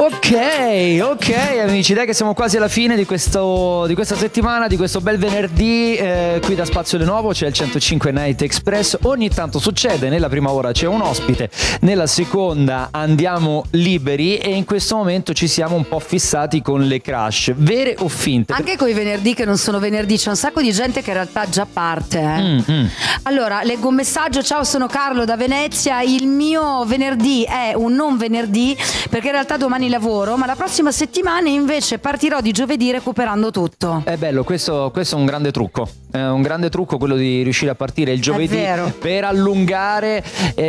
Ok amici, dai che siamo quasi alla fine di questa settimana, di questo bel venerdì. Qui da Spazio Lenovo c'è il 105 Night Express. Ogni tanto succede, nella prima ora c'è un ospite, nella seconda andiamo liberi e in questo momento ci siamo un po' fissati con le crush, vere o finte. Anche con i venerdì che non sono venerdì, c'è un sacco di gente che in realtà già parte. Allora, leggo un messaggio: ciao, sono Carlo da Venezia, il mio venerdì è un non venerdì perché in realtà domani lavoro, ma la prossima settimana invece partirò di giovedì recuperando tutto. È bello, questo è un grande trucco. È un grande trucco quello di riuscire a partire il giovedì per allungare.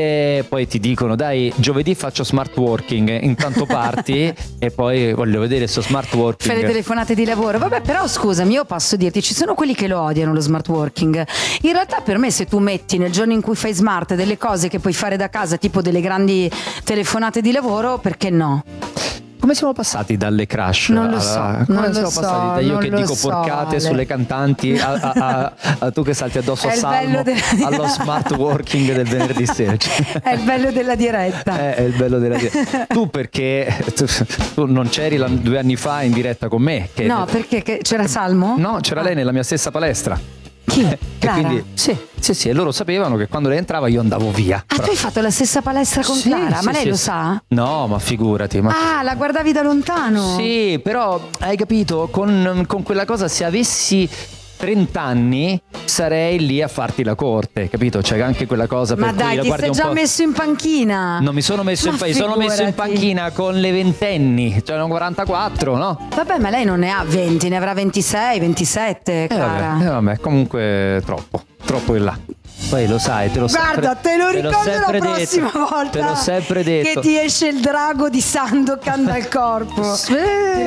Poi ti dicono: dai, giovedì faccio smart working, intanto parti e poi voglio vedere sto smart working. Fai le telefonate di lavoro. Vabbè, però scusami, io posso dirti, ci sono quelli che lo odiano lo smart working. In realtà per me, se tu metti nel giorno in cui fai smart delle cose che puoi fare da casa, tipo delle grandi telefonate di lavoro, perché no? Come siamo passati dalle crush? Non lo so. Come siamo passati da io che dico porcate sulle cantanti a tu che salti addosso a Salmo allo smart working del venerdì sera? È il bello della diretta. È il bello della diretta. Tu perché tu non c'eri 2 anni fa in diretta con me? No, perché c'era Salmo? No, c'era lei nella mia stessa palestra. Chi? Clara? Quindi, sì, e loro sapevano che quando lei entrava io andavo via. Ah, tu hai fatto la stessa palestra con Clara? Ma lei lo sa? No, ma figurati. Ah, la guardavi da lontano? Sì, però hai capito, con quella cosa, se avessi 30 anni sarei lì a farti la corte, capito? C'è anche quella cosa per ma cui dai, la ti guardi sei un già po'. messo in panchina? Non mi sono messo in panchina, sono messo in panchina con le ventenni, cioè non 44, no? Vabbè, ma lei non ne ha 20, ne avrà 26, 27, Clara. Vabbè, comunque troppo in là. Poi lo sai, te lo Guarda, te lo ricordo la prossima volta. Te l'ho sempre detto. Che ti esce il drago di Sandokan dal corpo. Ti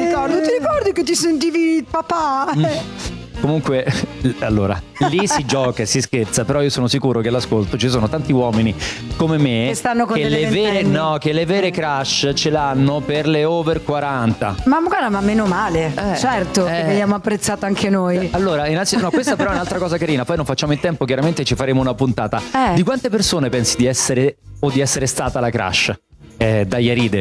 ricordi che ti sentivi papà? Comunque, allora, lì si gioca e si scherza, però io sono sicuro che all'ascolto ci sono tanti uomini come me che stanno con delle ventenni. Che le vere crush ce l'hanno per le over 40. Ma guarda, ma meno male, certo che veniamo apprezzato anche noi. Allora, innanzitutto, questa però è un'altra cosa carina, poi non facciamo in tempo, chiaramente ci faremo una puntata. Di quante persone pensi di essere stata la crush? Dai a ride.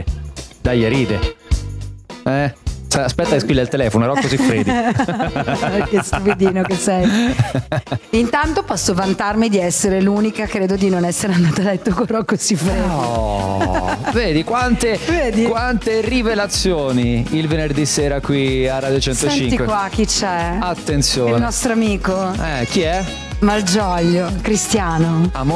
Aspetta che squilla il telefono, Rocco Siffredi. Che stupidino che sei. Intanto posso vantarmi di essere l'unica, credo di non essere andata a letto con Rocco Siffredi. Oh, vedi quante rivelazioni il venerdì sera qui a Radio 105. Senti qua chi c'è. Attenzione. Il nostro amico. Chi è? Malgioglio, Cristiano.